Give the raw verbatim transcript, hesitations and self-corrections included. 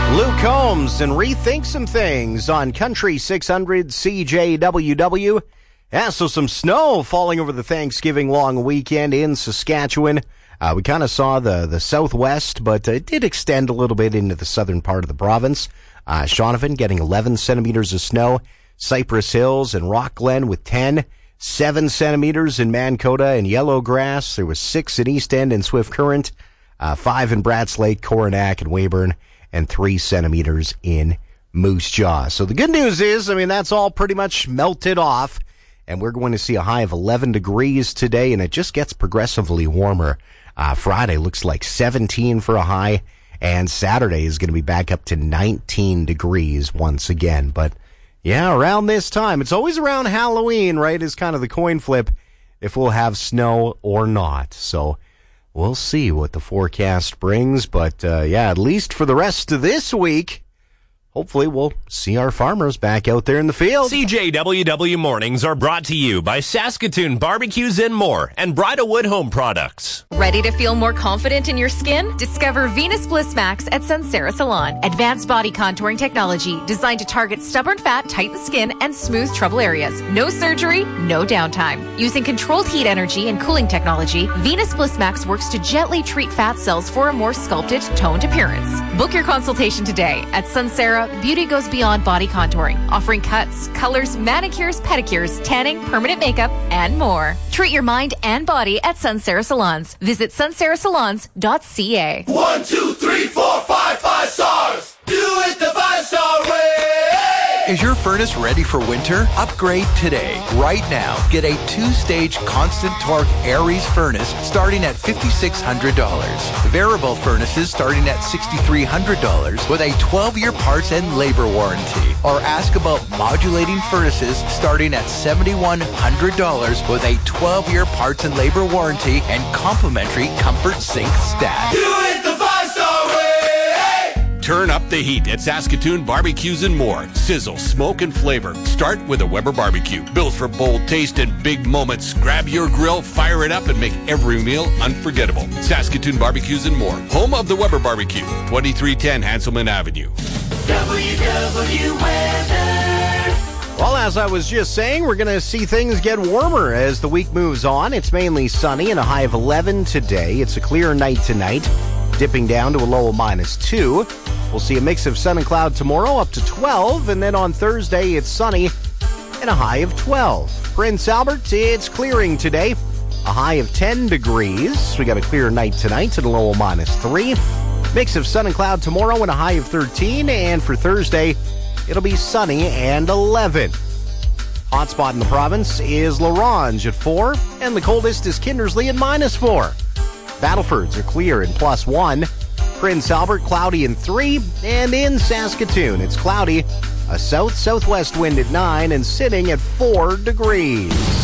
Luke Combs and Rethink Some Things on Country six hundred C J W W. Yeah, so some snow falling over the Thanksgiving long weekend in Saskatchewan. Uh, we kind of saw the, the southwest, but it did extend a little bit into the southern part of the province. Uh, Shaunavon getting eleven centimeters of snow. Cypress Hills and Rock Glen with ten. seven centimeters in Mankota and Yellowgrass. There was six in East End and Swift Current. Uh, five in Bratz Lake, Coronach, and Weyburn. And three centimeters in Moose Jaw. So the good news is, I mean, that's all pretty much melted off. And we're going to see a high of eleven degrees today, and it just gets progressively warmer. Uh, Friday looks like seventeen for a high, and Saturday is going to be back up to nineteen degrees once again. But, yeah, around this time, it's always around Halloween, right, is kind of the coin flip if we'll have snow or not. So we'll see what the forecast brings. But, uh, yeah, at least for the rest of this week, hopefully we'll see our farmers back out there in the field. C J W W Mornings are brought to you by Saskatoon Barbecues and More and Bridalwood Home Products. Ready to feel more confident in your skin? Discover Venus Bliss Max at Sunsera Salon. Advanced body contouring technology designed to target stubborn fat, tighten skin, and smooth trouble areas. No surgery, no downtime. Using controlled heat energy and cooling technology, Venus Bliss Max works to gently treat fat cells for a more sculpted, toned appearance. Book your consultation today at Sunsera. Beauty goes beyond body contouring, offering cuts, colors, manicures, pedicures, tanning, permanent makeup, and more. Treat your mind and body at Sunsera Salons. Visit sunsera salons dot c a. One, two, three, four, five, five stars. Do it the five-star way. Is your furnace ready for winter? Upgrade today. Right now, get a two-stage constant torque Aries furnace starting at five thousand six hundred dollars. Variable furnaces starting at six thousand three hundred dollars with a twelve-year parts and labor warranty. Or ask about modulating furnaces starting at seven thousand one hundred dollars with a twelve-year parts and labor warranty and complimentary comfort sink stat. Do it the five-star way. Turn up the heat at Saskatoon Barbecues and More. Sizzle, smoke, and flavor. Start with a Weber barbecue. Built for bold taste and big moments. Grab your grill, fire it up, and make every meal unforgettable. Saskatoon Barbecues and More. Home of the Weber Barbecue. twenty-three ten Hanselman Avenue. W W Weather. Well, as I was just saying, we're going to see things get warmer as the week moves on. It's mainly sunny and a high of eleven today. It's a clear night tonight, dipping down to a low of minus two. We'll see a mix of sun and cloud tomorrow up to twelve, and then on Thursday it's sunny and a high of twelve. Prince Albert, it's clearing today, a high of ten degrees. We got a clear night tonight and a low of minus three. Mix of sun and cloud tomorrow and a high of thirteen, and for Thursday it'll be sunny and eleven. Hot spot in the province is La Ronge at four, and the coldest is Kindersley at minus four. Battlefords are clear in plus one. Prince Albert, cloudy in three. And in Saskatoon, it's cloudy. A south-southwest wind at nine and sitting at four degrees.